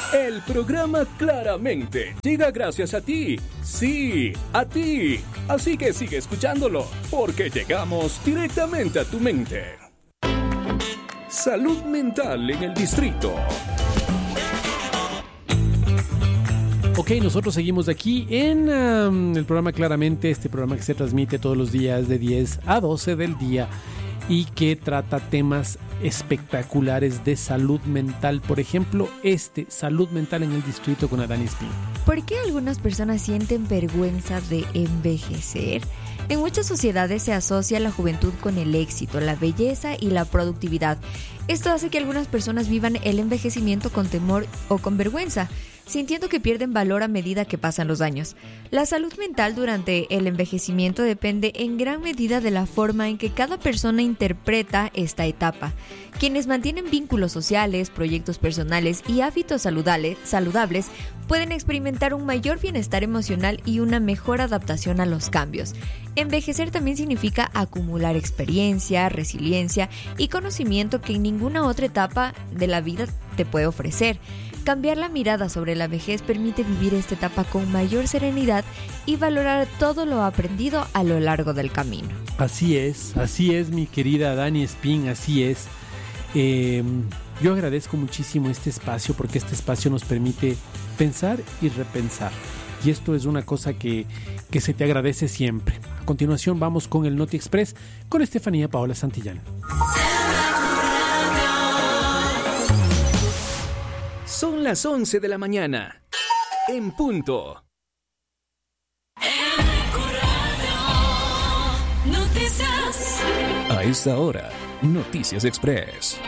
El programa Claramente llega gracias a ti. Sí, a ti. Así que sigue escuchándolo, porque llegamos directamente a tu mente. Salud mental en el distrito. Ok, nosotros seguimos aquí en el programa Claramente, este programa que se transmite todos los días de 10 a 12 del día y que trata temas espectaculares de salud mental. Por ejemplo, salud mental en el distrito con Adani Espín. ¿Por qué algunas personas sienten vergüenza de envejecer? En muchas sociedades se asocia la juventud con el éxito, la belleza y la productividad. Esto hace que algunas personas vivan el envejecimiento con temor o con vergüenza, sintiendo que pierden valor a medida que pasan los años. La salud mental durante el envejecimiento depende en gran medida de la forma en que cada persona interpreta esta etapa. Quienes mantienen vínculos sociales, proyectos personales y hábitos saludables pueden experimentar un mayor bienestar emocional y una mejor adaptación a los cambios. Envejecer también significa acumular experiencia, resiliencia y conocimiento que en ninguna otra etapa de la vida te puede ofrecer. Cambiar la mirada sobre la vejez permite vivir esta etapa con mayor serenidad y valorar todo lo aprendido a lo largo del camino. Así es, mi querida Dani Espín, así es. Yo agradezco muchísimo este espacio porque este espacio nos permite pensar y repensar. Y esto es una cosa que se te agradece siempre. A continuación vamos con el Noti Express con Estefanía Paola Santillán. Son las 11 de la mañana. En punto. Noticias. A esta hora, Noticias Express.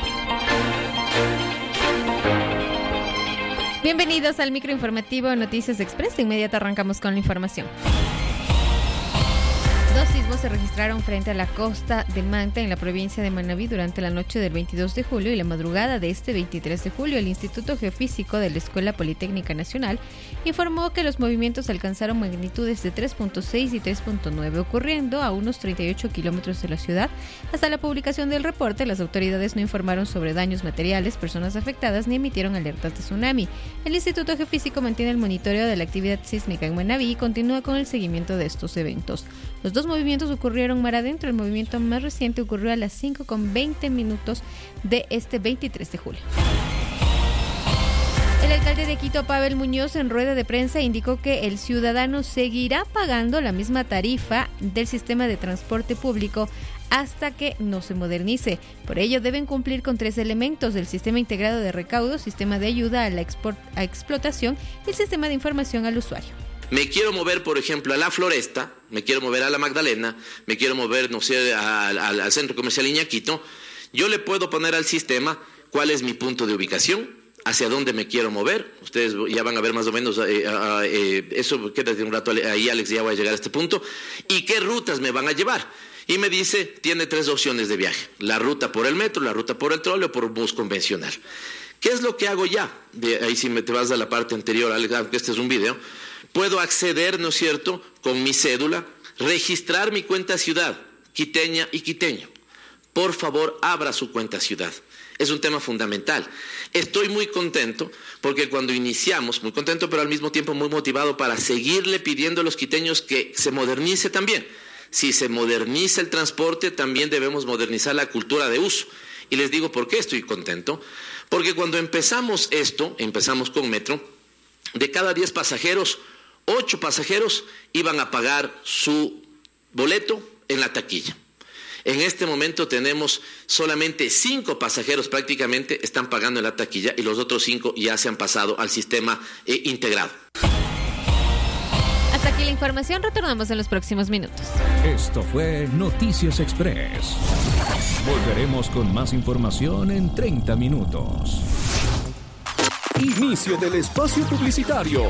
Bienvenidos al microinformativo Noticias Express. De inmediato arrancamos con la información. 2 sismos se registraron frente a la costa de Manta en la provincia de Manabí durante la noche del 22 de julio y la madrugada de este 23 de julio. El Instituto Geofísico de la Escuela Politécnica Nacional informó que los movimientos alcanzaron magnitudes de 3.6 y 3.9, ocurriendo a unos 38 kilómetros de la ciudad. Hasta la publicación del reporte, las autoridades no informaron sobre daños materiales, personas afectadas ni emitieron alertas de tsunami. El Instituto Geofísico mantiene el monitoreo de la actividad sísmica en Manabí y continúa con el seguimiento de estos eventos. Los dos movimientos ocurrieron mar adentro. El movimiento más reciente ocurrió a las 5:20 de este 23 de julio. El alcalde de Quito, Pavel Muñoz, en rueda de prensa indicó que el ciudadano seguirá pagando la misma tarifa del sistema de transporte público hasta que no se modernice. Por ello, deben cumplir con 3 elementos: el sistema integrado de recaudo, sistema de ayuda a la explotación y el sistema de información al usuario. Me quiero mover, por ejemplo, a La Floresta, me quiero mover a La Magdalena, me quiero mover, no sé, al centro comercial Iñaquito. Yo le puedo poner al sistema cuál es mi punto de ubicación, hacia dónde me quiero mover. Ustedes ya van a ver más o menos eso, quédate un rato ahí, Alex, ya voy a llegar a este punto. ¿Y qué rutas me van a llevar? Y me dice, tiene 3 opciones de viaje: la ruta por el metro, la ruta por el troleo o por bus convencional. ¿Qué es lo que hago ya? Ahí si te vas a la parte anterior, Alex, aunque este es un video. Puedo acceder, ¿no es cierto?, con mi cédula, registrar mi cuenta ciudad, quiteña y quiteño. Por favor, abra su cuenta ciudad. Es un tema fundamental. Estoy muy contento porque cuando iniciamos, muy contento, pero al mismo tiempo muy motivado para seguirle pidiendo a los quiteños que se modernice también. Si se moderniza el transporte, también debemos modernizar la cultura de uso. Y les digo por qué estoy contento. Porque cuando empezamos con Metro, de cada 10 pasajeros, 8 pasajeros iban a pagar su boleto en la taquilla. En este momento tenemos solamente 5 pasajeros prácticamente están pagando en la taquilla y los otros 5 ya se han pasado al sistema integrado. Hasta aquí la información, retornamos en los próximos minutos. Esto fue Noticias Express. Volveremos con más información en 30 minutos. Inicio del espacio publicitario.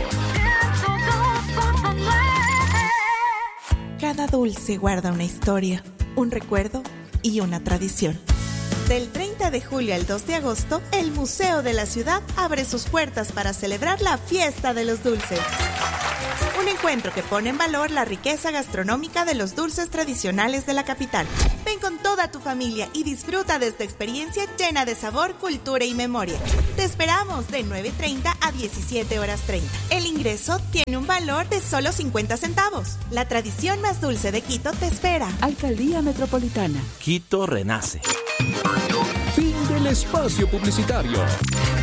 Cada dulce guarda una historia, un recuerdo y una tradición. Del 30 de julio al 2 de agosto, el Museo de la Ciudad abre sus puertas para celebrar la Fiesta de los Dulces. Un encuentro que pone en valor la riqueza gastronómica de los dulces tradicionales de la capital. Ven con toda tu familia y disfruta de esta experiencia llena de sabor, cultura y memoria. Te esperamos de 9:30 a 17:30. El ingreso tiene un valor de solo 50 centavos. La tradición más dulce de Quito te espera. Alcaldía Metropolitana. Quito renace. Fin del espacio publicitario.